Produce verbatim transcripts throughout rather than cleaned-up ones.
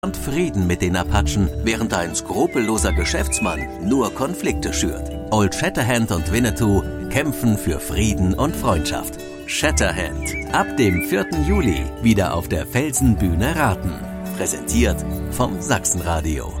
und Frieden mit den Apachen, während ein skrupelloser Geschäftsmann nur Konflikte schürt. Old Shatterhand und Winnetou kämpfen für Frieden und Freundschaft. Shatterhand, ab dem vierten Juli wieder auf der Felsenbühne Raten. Präsentiert vom Sachsenradio.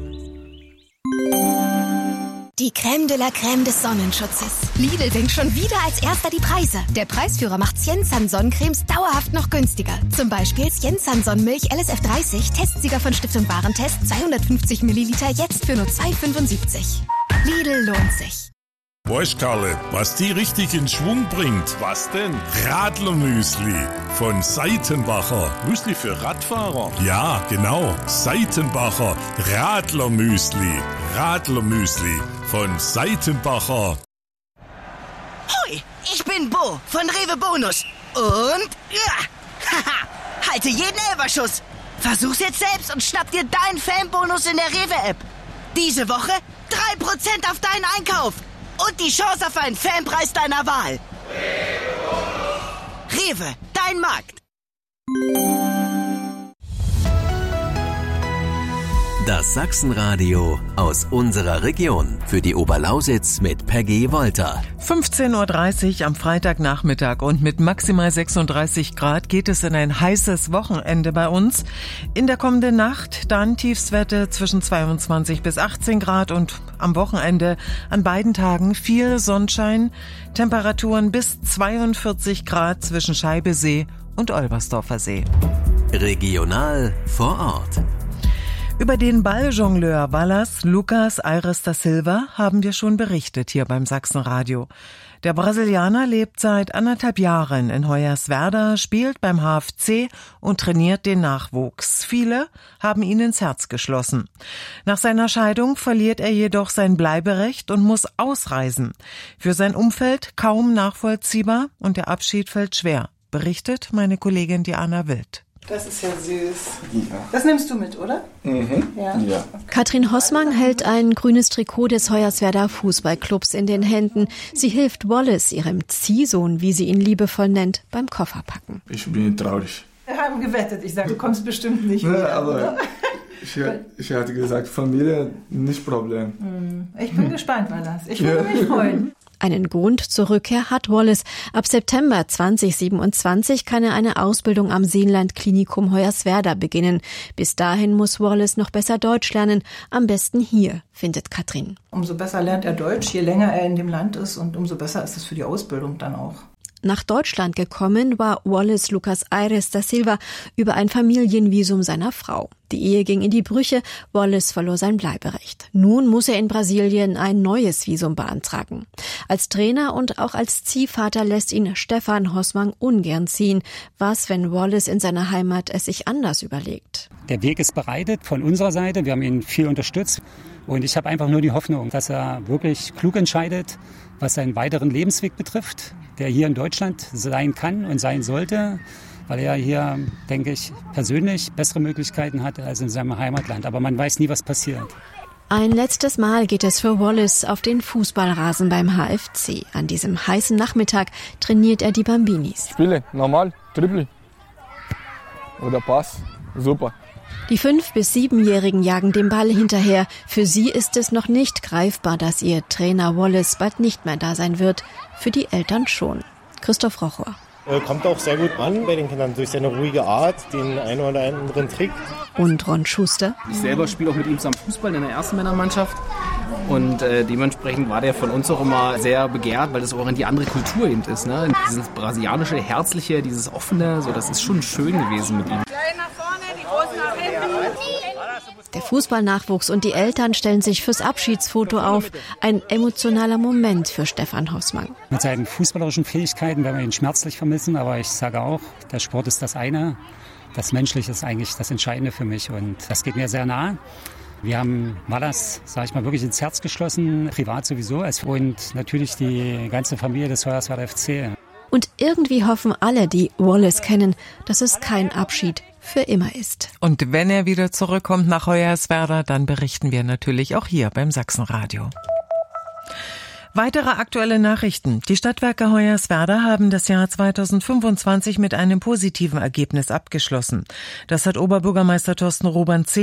Die Crème de la Crème des Sonnenschutzes. Lidl senkt schon wieder als erster die Preise. Der Preisführer macht Sciensan Sonnencremes dauerhaft noch günstiger. Zum Beispiel Sciensan Sonnenmilch L S F dreißig, Testsieger von Stiftung Warentest, zweihundertfünfzig Milliliter, jetzt für nur zwei Euro fünfundsiebzig. Lidl lohnt sich. Weißt, Karle, was die richtig in Schwung bringt? Was denn? Radlermüsli von Seitenbacher. Müsli für Radfahrer? Ja, genau. Seitenbacher Radlermüsli. Radlermüsli von Seitenbacher. Hoi, ich bin Bo von Rewe Bonus. Und ja, haha, halte jeden Elberschuss. Versuch's jetzt selbst und schnapp dir deinen Fanbonus in der Rewe-App. Diese Woche drei Prozent auf deinen Einkauf. Und die Chance auf einen Fanpreis deiner Wahl. Rewe, dein Markt. Das Sachsenradio aus unserer Region. Für die Oberlausitz mit Peggy Wolter. fünfzehn Uhr dreißig am Freitagnachmittag und mit maximal sechsunddreißig Grad geht es in ein heißes Wochenende bei uns. In der kommenden Nacht dann Tiefstwerte zwischen zweiundzwanzig bis achtzehn Grad und am Wochenende an beiden Tagen viel Sonnenschein. Temperaturen bis zweiundvierzig Grad zwischen Scheibesee und Olbersdorfer See. Regional vor Ort. Über den Balljongleur Wallace Lucas Aires da Silva haben wir schon berichtet hier beim Sachsenradio. Der Brasilianer lebt seit anderthalb Jahren in Hoyerswerda, spielt beim H F C und trainiert den Nachwuchs. Viele haben ihn ins Herz geschlossen. Nach seiner Scheidung verliert er jedoch sein Bleiberecht und muss ausreisen. Für sein Umfeld kaum nachvollziehbar und der Abschied fällt schwer, berichtet meine Kollegin Diana Wild. Das ist ja süß. Ja. Das nimmst du mit, oder? Mhm. Ja. Ja. Katrin Hossmann hält ein grünes Trikot des Hoyerswerda Fußballclubs in den Händen. Sie hilft Wallace, ihrem Ziehsohn, wie sie ihn liebevoll nennt, beim Kofferpacken. Ich bin traurig. Wir haben gewettet. Ich sage, du kommst bestimmt nicht ja, wieder. Aber ich, ich hatte gesagt, Familie, nicht Problem. Ich bin gespannt, Wallace. Ich würde ja. mich freuen. Einen Grund zur Rückkehr hat Wallace. Ab September zweitausendsiebenundzwanzig kann er eine Ausbildung am Seenland-Klinikum Hoyerswerda beginnen. Bis dahin muss Wallace noch besser Deutsch lernen. Am besten hier, findet Katrin. Umso besser lernt er Deutsch, je länger er in dem Land ist und umso besser ist es für die Ausbildung dann auch. Nach Deutschland gekommen war Wallace Lucas Aires da Silva über ein Familienvisum seiner Frau. Die Ehe ging in die Brüche, Wallace verlor sein Bleiberecht. Nun muss er in Brasilien ein neues Visum beantragen. Als Trainer und auch als Ziehvater lässt ihn Stefan Hossmann ungern ziehen. Was, wenn Wallace in seiner Heimat es sich anders überlegt? Der Weg ist bereitet von unserer Seite, wir haben ihn viel unterstützt und ich habe einfach nur die Hoffnung, dass er wirklich klug entscheidet, was seinen weiteren Lebensweg betrifft, der hier in Deutschland sein kann und sein sollte, weil er hier, denke ich, persönlich bessere Möglichkeiten hat als in seinem Heimatland. Aber man weiß nie, was passiert. Ein letztes Mal geht es für Wallace auf den Fußballrasen beim H F C. An diesem heißen Nachmittag trainiert er die Bambinis. Spiele, normal, Dribbling oder Pass, super. Die fünf- bis siebenjährigen jagen dem Ball hinterher. Für sie ist es noch nicht greifbar, dass ihr Trainer Wallace bald nicht mehr da sein wird. Für die Eltern schon. Christoph Rochor. Kommt auch sehr gut an bei den Kindern durch seine ruhige Art, den einen oder anderen Trick. Und Ron Schuster. Ich selber spiele auch mit ihm zusammen Fußball in der ersten Männermannschaft. Und äh, dementsprechend war der von uns auch immer sehr begehrt, weil das auch in die andere Kultur eben ist. Ne? Dieses brasilianische, herzliche, dieses offene, so, das ist schon schön gewesen mit ihm. Der Fußballnachwuchs und die Eltern stellen sich fürs Abschiedsfoto auf. Ein emotionaler Moment für Stefan Hossmann. Mit seinen fußballerischen Fähigkeiten werden wir ihn schmerzlich vermissen, aber ich sage auch, der Sport ist das eine. Das Menschliche ist eigentlich das Entscheidende für mich und das geht mir sehr nah. Wir haben Wallace, sage ich mal, wirklich ins Herz geschlossen, privat sowieso und natürlich die ganze Familie des Hoyerswerda F C. Und irgendwie hoffen alle, die Wallace kennen, dass es kein Abschied für immer ist. Und wenn er wieder zurückkommt nach Hoyerswerda, dann berichten wir natürlich auch hier beim Sachsenradio. Weitere aktuelle Nachrichten. Die Stadtwerke Hoyerswerda haben das Jahr zweitausendfünfundzwanzig mit einem positiven Ergebnis abgeschlossen. Das hat Oberbürgermeister Thorsten Robern